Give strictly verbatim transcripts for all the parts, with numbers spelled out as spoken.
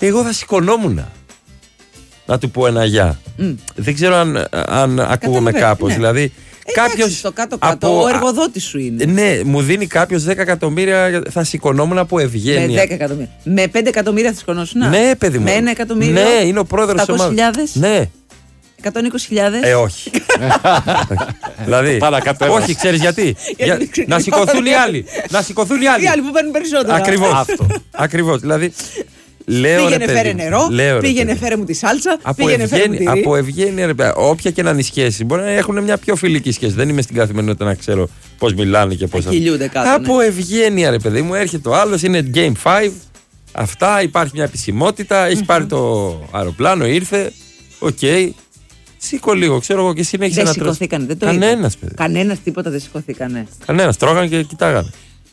εγώ θα σηκωνόμουν να του πω ένα γεια. Mm. Δεν ξέρω αν, αν ακούγομαι κάπως. Ναι. Δηλαδή, κάποιος στο κάτω-κάτω, από, ο εργοδότης σου είναι. Ναι, μου δίνει κάποιος δέκα εκατομμύρια, θα σηκωνόμουν από ευγένεια. Με δέκα εκατομμύρια. Με πέντε εκατομμύρια θα σηκωνόσουν. Ναι, παιδί μου. Με ένα εκατομμύριο. Ναι, είναι ο πρόεδρος της ομάδας. εκατό χιλιάδες. Ναι. εκατόν είκοσι χιλιάδες. Ε, όχι. Δηλαδή, όχι, ξέρεις γιατί. Για, να σηκωθούν οι άλλοι. Να σηκωθούν οι άλλοι. Οι άλλοι που παίρνουν περισσότερα. Ακριβώς. Αυτό. Ακριβώς. Δηλαδή. Λέω, πήγαινε ρε, φέρε νερό, λέω, πήγαινε ρε, φέρε μου τη σάλτσα, από πήγαινε ευγένεια, φέρε μου τυρί. Από ευγένεια, ρε, όποια και να είναι η σχέση, μπορεί να έχουν μια πιο φιλική σχέση. Δεν είμαι στην καθημερινότητα να ξέρω πώς μιλάνε και πώς. Κυλιούνται κάτω. Από ναι. ευγένεια, ρε παιδί μου, έρχεται ο άλλος, είναι Game πέντε. Αυτά, υπάρχει μια επισημότητα, έχει mm-hmm. πάρει το αεροπλάνο, ήρθε. Οκ. Okay. Σήκω λίγο, ξέρω εγώ και συνέχισε δεν να τρώει. Δεν σηκωθήκανε, δεν το Κανένας, παιδί. Κανένας τίποτα δεν σηκωθήκανε. Κανένας, τρώγανε και κοιτάγανε.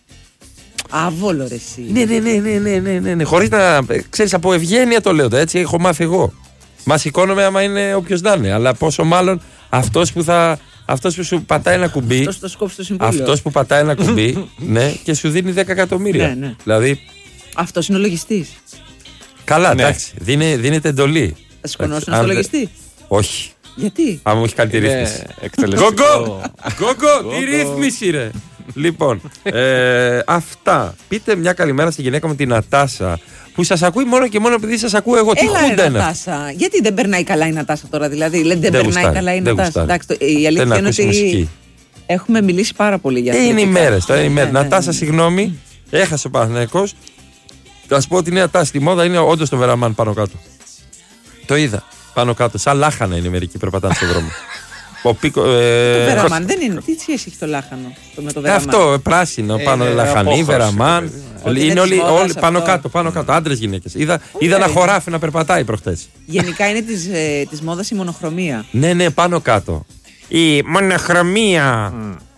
Άβολο ρε εσύ. Ναι, ναι, ναι, ναι, ναι, ναι, ναι, ναι. Χωρίς να. Ξέρεις, από ευγένεια το λέω, έτσι έχω μάθει εγώ. Μα σηκώνομαι άμα είναι όποιος να είναι. Αλλά πόσο μάλλον αυτός που θα. Αυτός που σου πατάει ένα κουμπί. Αυτός το σκόψει το συμβούλιο. Αυτός που πατάει ένα κουμπί, ναι, και σου δίνει δέκα εκατομμύρια. Ναι, ναι. Δηλαδή. Αυτός είναι ο λογιστής. Καλά, ναι. Εντάξει. Δίνε, δίνεται εντολή. Θα σηκωνόσουν στο λογιστή. Όχι. Γιατί? Αν μου έχει κάνει τη ρύθμιση. Γκογκο! Γκογκο! Τι ρύθμιση, ρε! Λοιπόν, ε, αυτά. Πείτε μια καλημέρα στη γυναίκα μου την Νατάσα, που σας ακούει μόνο και μόνο επειδή σας ακούω εγώ. Τι χούντα είναι. Νατάσα. Γιατί δεν περνάει καλά η Νατάσα τώρα, δηλαδή. Λέτε, δεν, δεν περνάει γουστάρει, καλά η Νατάσα. Εντάξει, το, η αλήθεια είναι ότι μουσική. Έχουμε μιλήσει πάρα πολύ για αυτό. Ε, είναι οι μέρες. Ναι, ναι, ναι, Νατάσα, συγγνώμη, έχασε ο Παναθηναϊκός. Θα σου πω ότι η νέα τάση στη μόδα είναι όντως το Βεραμάν πάνω κάτω. Το είδα πάνω κάτω. Σαν λάχανα είναι μερικοί περπατάνε στον δρόμο. Ο πίκο, ε, το Βεραμάν δεν είναι. Τι σχέση έχει το λάχανο το με το Βεραμάν? Αυτό, πράσινο, πάνω ε, λαχανή, Βεραμάν. Είναι, είναι όλοι, όλοι πάνω κάτω, πάνω κάτω. Άντρες, γυναίκες. Είδα, είδα ένα χωράφι να περπατάει προχτές. Γενικά είναι της, ε, της μόδας η μονοχρωμία. Ναι, ναι, πάνω κάτω. Η μονοχρωμία.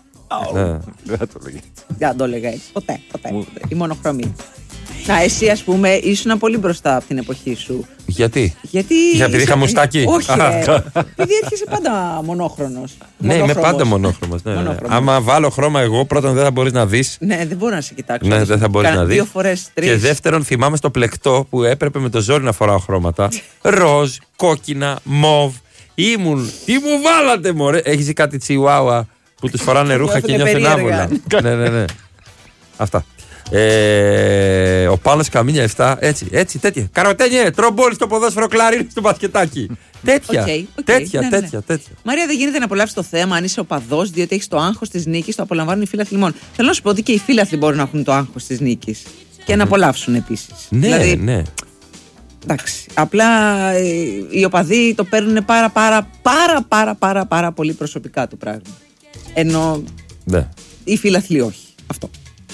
Δεν το έλεγα έτσι. Ποτέ, ποτέ. Η μονοχρωμία. Να, εσύ ας πούμε ήσουν πολύ μπροστά από την εποχή σου. Γιατί? Γιατί Για επειδή είχα μουστάκι. Όχι, επειδή έρχεσαι πάντα μονόχρονος. Ναι, είμαι πάντα μονόχρωμος. Ναι, ναι. Άμα βάλω χρώμα εγώ, πρώτον δεν θα μπορείς να δεις. Ναι, δεν μπορώ να σε κοιτάξω. Ναι, δεν θα μπορείς να δεις. Δύο φορές, τρεις. Και δεύτερον, θυμάμαι στο πλεκτό που έπρεπε με το ζόρι να φοράω χρώματα. Ροζ, κόκκινα, μοβ. Ήμουν. Τι μου βάλατε, μωρέ. Έχεις δει κάτι τσιουάουα που τους φοράνε ρούχα και νιώθουν άβολα. Ναι, ναι, ναι. Αυτά. Ε, ο Πάνος Καμίνια επτά, έτσι, έτσι, τέτοια. Καροτένιε, τρομπόλι στο ποδόσφαιρο, κλαρίνι στο μπασκετάκι. Τέτοια, okay, okay, τέτοια, ναι, ναι, τέτοια, τέτοια. Μαρία, δεν γίνεται να απολαύσει το θέμα αν είσαι οπαδός, διότι έχει το άγχος της νίκης, το απολαμβάνουν οι φίλαθλοι μόνο. Θέλω να σου πω ότι και οι φίλαθλοι μπορούν να έχουν το άγχος της νίκης και mm. να απολαύσουν επίσης. Ναι, δηλαδή, ναι. Εντάξει. Απλά οι οπαδοί το παίρνουν πάρα, πάρα, πάρα, πάρα, πάρα, πάρα πολύ προσωπικά το πράγμα. Ενώ ναι. οι φίλαθλοι όχι. Αυτό.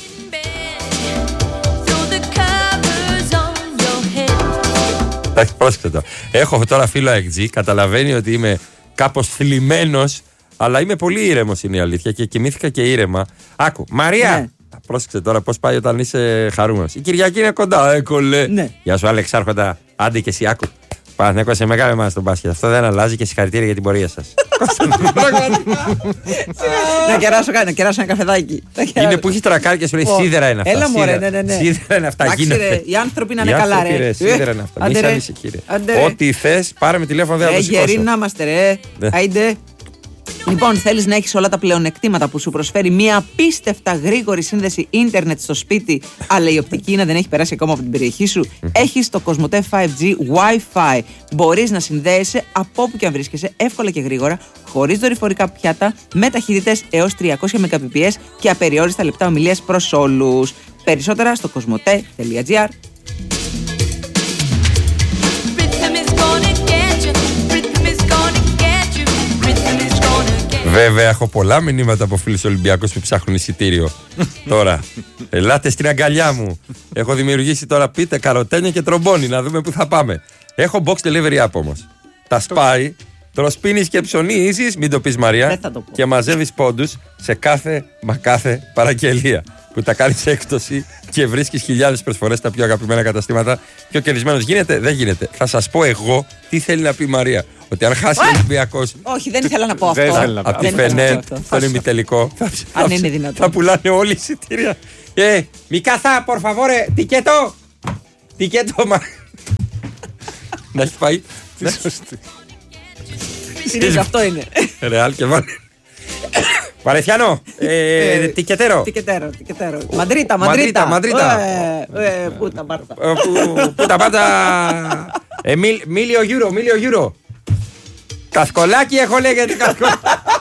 Εντάξει, πρόσεξε το. Έχω τώρα φίλο εκτζή, καταλαβαίνει ότι είμαι κάπως θλιμμένος, αλλά είμαι πολύ ήρεμος είναι η αλήθεια και κοιμήθηκα και ήρεμα. Άκου, Μαρία! Ναι. Πρόσεξε τώρα πώς πάει όταν είσαι χαρούμενος. Η Κυριακή είναι κοντά, έκολε. Ναι. Γεια σου, Άλεξ Άρχοντα. Άντε και εσύ, άκου. Παναθηναϊκός σε μεγάλη εμάς στον μπάσκετ. Αυτό δεν αλλάζει και συγχαρητήρια για την πορεία σας. Να κεράσω κάτι, να κεράσω ένα καφεδάκι. Είναι που έχει τρακάρει και σου λέει σίδερα είναι αυτά. Έλα μωρέ, ναι, ναι, ναι. Σίδερα είναι αυτά. Οι άνθρωποι να είναι καλά, ρε. Σίδερα είναι αυτά. Μη σ' αλύσει, κύριε. Ό,τι θες, πάρε με τηλέφωνο, δεν θα το σηκώσω. Ε, γεροί να είμαστε, ρε. Άιντε. Λοιπόν, θέλεις να έχεις όλα τα πλεονεκτήματα που σου προσφέρει μια απίστευτα γρήγορη σύνδεση ίντερνετ στο σπίτι, αλλά η οπτική να δεν έχει περάσει ακόμα από την περιοχή σου? Έχεις το Cosmote φάιβ τζι Wi-Fi. Μπορείς να συνδέεσαι από όπου και αν βρίσκεσαι, εύκολα και γρήγορα, χωρίς δορυφορικά πιάτα, με ταχύτητες έως τριακόσια Mbps και απεριόριστα λεπτά ομιλίας προς όλους. Περισσότερα στο cosmote τελεία gr. Βέβαια, έχω πολλά μηνύματα από φίλους Ολυμπιακούς που ψάχνουν εισιτήριο. Τώρα, ελάτε στην αγκαλιά μου. Έχω δημιουργήσει τώρα πίτε, καροτένια και τρομπόνι, να δούμε πού θα πάμε. Έχω box delivery app όμως. Τα σπάει, τροσπίνεις και ψωνίζεις, μην το πεις Μαρία, το και μαζεύεις πόντους σε κάθε μα κάθε παραγγελία. Που τα κάνεις έκπτωση και βρίσκεις χιλιάδες προσφορές στα πιο αγαπημένα καταστήματα. Πιο κερδισμένος γίνεται, δεν γίνεται. Θα σας πω εγώ τι θέλει να πει η Μαρία. Ότι αν χάσει ο Ολυμπιακός. Όχι, δεν ήθελα να πω αυτό. Από τη Φενέρ, στον ημιτελικό. Αν είναι δυνατόν. Θα πουλάνε όλοι εισιτήρια. Ε, μη καθά, por favor, τικέτο. Τικέτο, μα. Να έχει πάει. Τι σωστή. Είναι, αυτό είναι. Ρεάλ και βάλει. Παρεθιάνο, ε, τικετέρο. Τικετέρο, τικετέρο. Μαντρίτα, Μαντρίτα. Μαντρίτα. Πού τα Μάρτα. Πού τα Μάρτα. Μίλιο Γιούρο, Μίλιο Γιούρο. Κασκολάκι έχω λέγεται.